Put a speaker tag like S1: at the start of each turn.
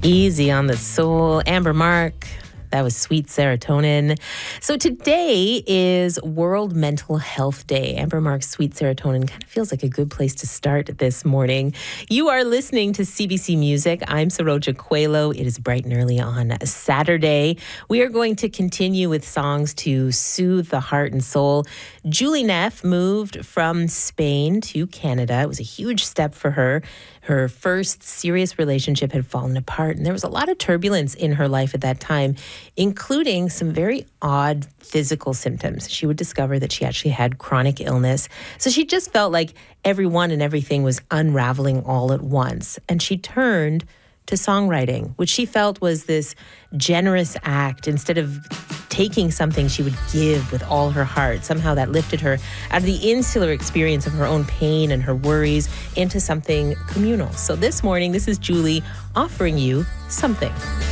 S1: Easy on the Soul. Amber Mark. That was Sweet Serotonin. So today is World Mental Health Day. Amber Mark's Sweet Serotonin kind of feels like a good place to start this morning. You are listening to CBC Music. I'm Saroja Coelho. It is bright and early on Saturday. We are going to continue with songs to soothe the heart and soul. Julie Neff moved from Spain to Canada. It was a huge step for her. Her first serious relationship had fallen apart, and there was a lot of turbulence in her life at that time, including some very odd physical symptoms. She would discover that she actually had chronic illness. So she just felt like everyone and everything was unraveling all at once. And she turned to songwriting, which she felt was this generous act. Instead of taking something, she would give with all her heart. Somehow that lifted her out of the insular experience of her own pain and her worries into something communal. So this morning, this is Julie offering you Something.